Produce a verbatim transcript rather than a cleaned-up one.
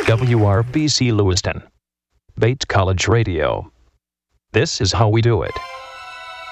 W R B C Lewiston. Bates College Radio. This is how we do it.